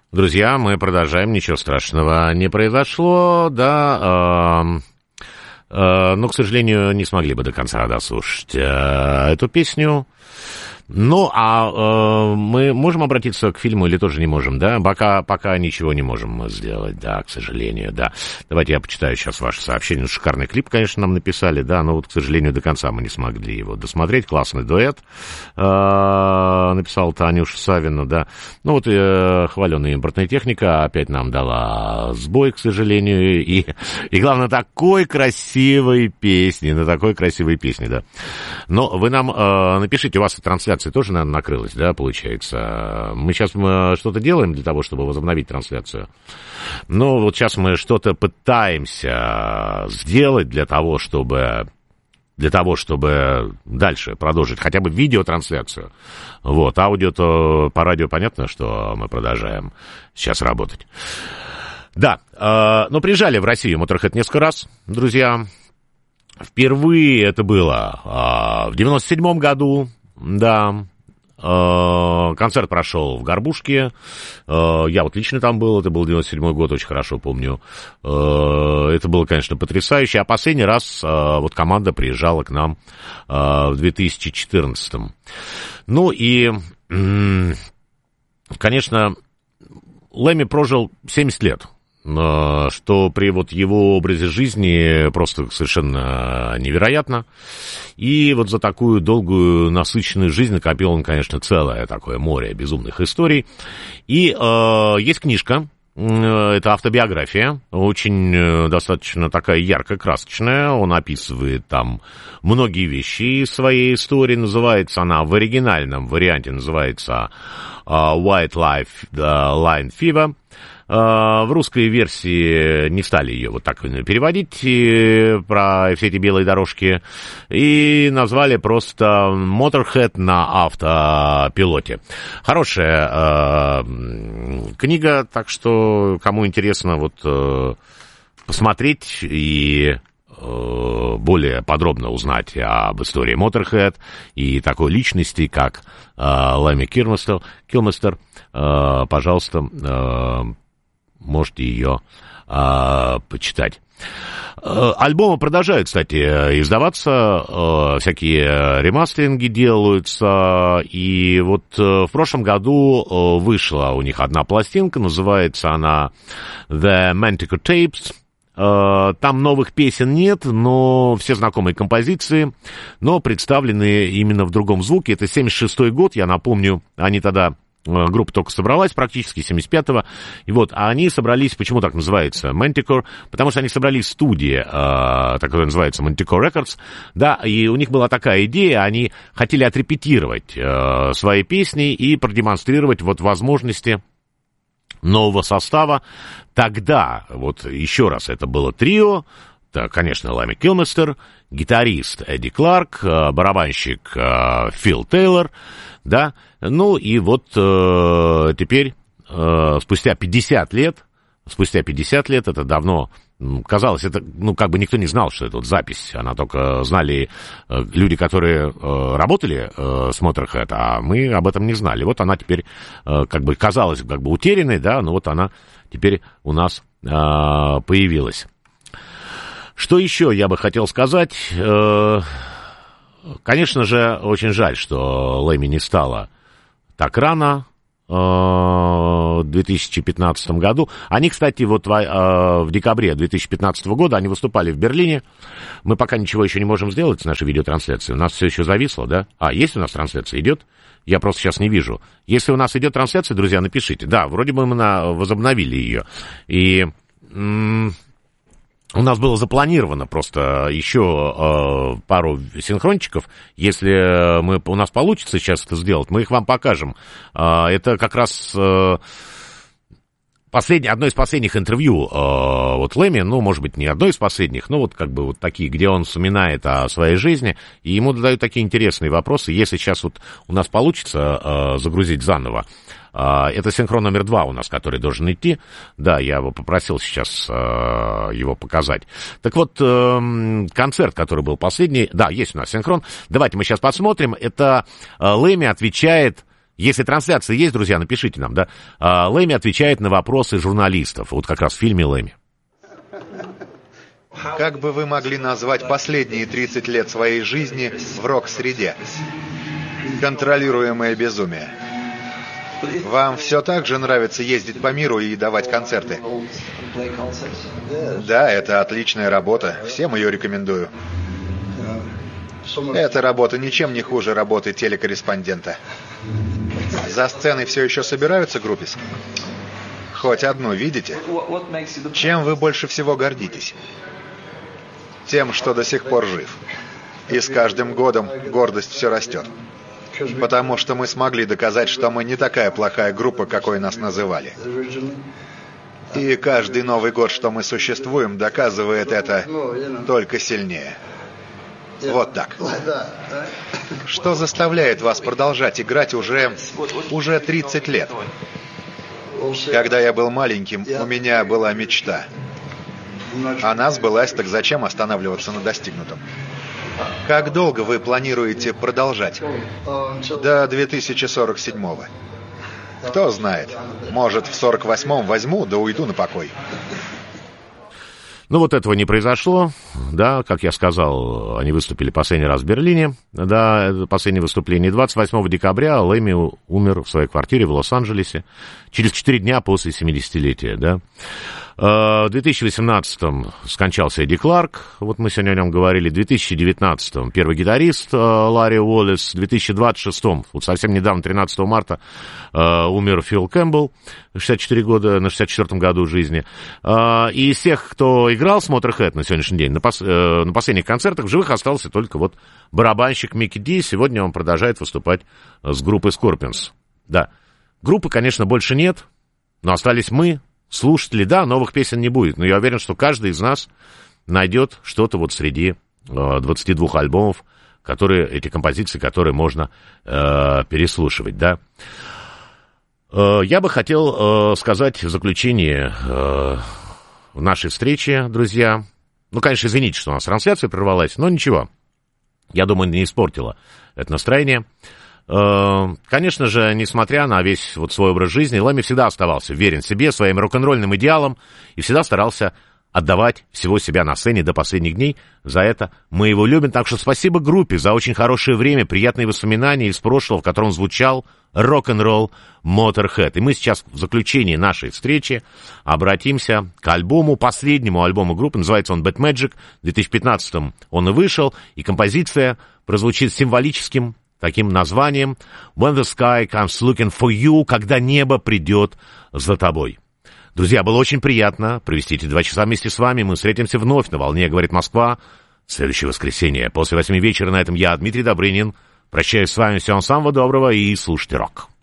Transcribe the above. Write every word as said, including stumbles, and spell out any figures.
Друзья, мы продолжаем, ничего страшного не произошло, да, э, э, но, к сожалению, не смогли бы до конца дослушать э, эту песню. Ну, а э, мы можем обратиться к фильму или тоже не можем, да? Пока, пока ничего не можем мы сделать, да, к сожалению, да. Давайте я почитаю сейчас ваше сообщение. Шикарный клип, конечно, нам написали, да, но вот, к сожалению, до конца мы не смогли его досмотреть. Классный дуэт э, написал Танюша Савина, да. Ну, вот э, хваленая импортная техника опять нам дала сбой, к сожалению, и, и главное, такой красивой песни, на такой красивой песне, да. Но вы нам э, напишите, у вас трансляция тоже, наверное, накрылась, да, получается. Мы сейчас мы что-то делаем для того, чтобы возобновить трансляцию. Но вот сейчас мы что-то пытаемся сделать для того, чтобы... для того, чтобы дальше продолжить хотя бы видеотрансляцию. Вот, аудио-то по радио понятно, что мы продолжаем сейчас работать. Да, э, но приезжали в Россию Motorhead несколько раз, друзья. Впервые это было э, в девяносто седьмом году. Да, э, концерт прошел в Горбушке, э, я вот лично там был, это был девяносто седьмой год, очень хорошо помню, э, это было, конечно, потрясающе, а последний раз э, вот команда приезжала к нам э, в две тысячи четырнадцатом. Ну и, э, конечно, Лэмми прожил семьдесят лет. Что при вот его образе жизни просто совершенно невероятно. И вот за такую долгую, насыщенную жизнь накопил он, конечно, целое такое море безумных историй. И э, есть книжка, это автобиография, очень достаточно такая ярко-красочная. Он описывает там многие вещи из своей истории. Называется она в оригинальном варианте, называется uh, White Life uh, Line Fever. В русской версии не стали ее вот так переводить, про все эти белые дорожки, и назвали просто Motorhead на автопилоте. Хорошая э, книга, так что кому интересно вот э, посмотреть и э, более подробно узнать об истории Motorhead и такой личности, как э, Лэмми Килмистер, Килмистер, э, пожалуйста, э, можете ее а, почитать. Альбомы продолжают, кстати, издаваться, а, всякие ремастеринги делаются, и вот а, в прошлом году а, вышла у них одна пластинка, называется она The Manticore Tapes. А, там новых песен нет, но все знакомые композиции, но представлены именно в другом звуке. Это семьдесят шестой год, я напомню, они тогда... Группа только собралась практически, семьдесят пятого. И вот, а они собрались, почему так называется Manticore? Потому что они собрались в студии, э, так называется Manticore Records, да, и у них была такая идея, они хотели отрепетировать э, свои песни и продемонстрировать вот возможности нового состава. Тогда, вот еще раз, это было трио, это, конечно, Лэмми Килмистер, гитарист Эдди Кларк, э, барабанщик э, Фил Тейлор, да, ну и вот э, теперь, э, спустя пятьдесят лет, спустя пятьдесят лет, это давно, казалось, это, ну, как бы никто не знал, что это вот запись, она только знали э, люди, которые э, работали э, с Motorhead, а мы об этом не знали. Вот она теперь, э, как бы, казалась, как бы утерянной, да, но вот она теперь у нас э, появилась. Что еще я бы хотел сказать? Э, Конечно же, очень жаль, что Лэмми не стало так рано, э, в две тысячи пятнадцатом году. Они, кстати, вот в, э, в декабре две тысячи пятнадцатого года они выступали в Берлине. Мы пока ничего еще не можем сделать с нашей видеотрансляцией. У нас все еще зависло, да? А, есть у нас трансляция? Идет? Я просто сейчас не вижу. Если у нас идет трансляция, друзья, напишите. Да, вроде бы мы на, возобновили ее. И... М- У нас было запланировано просто еще э, пару синхрончиков. Если мы, у нас получится сейчас это сделать, мы их вам покажем. Э, это как раз э, последнее, одно из последних интервью э, вот Лэмми, ну, может быть, не одно из последних, но вот как бы вот такие, где он вспоминает о своей жизни, и ему задают такие интересные вопросы. Если сейчас вот у нас получится э, загрузить заново, это синхрон номер два у нас, который должен идти. Да, я его попросил сейчас э, его показать. Так вот, э, концерт, который был последний... Да, есть у нас синхрон. Давайте мы сейчас посмотрим. Это э, Лэмми отвечает... Если трансляция есть, друзья, напишите нам, да. Лэмми отвечает на вопросы журналистов. Вот как раз в фильме «Лэмми». Как бы вы могли назвать последние тридцать лет своей жизни в рок-среде? Контролируемое безумие. Вам все так же нравится ездить по миру и давать концерты? Да, это отличная работа. Всем ее рекомендую. Эта работа ничем не хуже работы телекорреспондента. За сценой все еще собираются группис? Хоть одну видите? Чем вы больше всего гордитесь? Тем, что до сих пор жив. И с каждым годом гордость все растет. Потому что мы смогли доказать, что мы не такая плохая группа, какой нас называли. И каждый Новый год, что мы существуем, доказывает это только сильнее. Вот так. Что заставляет вас продолжать играть уже, уже тридцать лет? Когда я был маленьким, у меня была мечта. Она сбылась, так зачем останавливаться на достигнутом? Как долго вы планируете продолжать? До две тысячи сорок седьмого. Кто знает, может, в сорок восьмом возьму, да уйду на покой. Ну, вот этого не произошло, да, как я сказал, они выступили последний раз в Берлине, да, последнее выступление. двадцать восьмого декабря Лэмми умер в своей квартире в Лос-Анджелесе, через четыре дня после семидесятилетия, да. В две тысячи восемнадцатом скончался Эдди Кларк, вот мы сегодня о нем говорили. В две тысячи девятнадцатом первый гитарист Ларри Уоллес. В две тысячи двадцать шестом, вот совсем недавно, тринадцатого марта, умер Фил Кэмпбелл, шестьдесят четыре года, на шестьдесят четвёртом году жизни. И из тех, кто играл с Motorhead на сегодняшний день, на, пос, на последних концертах, в живых остался только вот барабанщик Микки Ди. Сегодня он продолжает выступать с группой Scorpions. Да, группы, конечно, больше нет, но остались мы, слушатели. Да, новых песен не будет, но я уверен, что каждый из нас найдет что-то вот среди э, двадцати двух альбомов, которые, эти композиции, которые можно э, переслушивать, да. Э, я бы хотел э, сказать в заключение э, нашей встречи, друзья. Ну, конечно, извините, что у нас трансляция прервалась, но ничего. Я думаю, не испортила это настроение. Конечно же, несмотря на весь вот свой образ жизни, Лэмми всегда оставался верен себе, своим рок-н-ролльным идеалам, и всегда старался отдавать всего себя на сцене до последних дней. За это мы его любим. Так что спасибо группе за очень хорошее время, приятные воспоминания из прошлого, в котором звучал рок-н-ролл Motorhead. И мы сейчас в заключении нашей встречи обратимся к альбому, последнему альбому группы. Называется он Bad Magic. В две тысячи пятнадцатом он и вышел, и композиция прозвучит символическим таким названием «When the sky comes looking for you», когда небо придет за тобой. Друзья, было очень приятно провести эти два часа вместе с вами. Мы встретимся вновь на «Волне говорит Москва» в следующее воскресенье. После восьми вечера на этом я, Дмитрий Добрынин, прощаюсь с вами. Всего самого доброго и слушайте рок.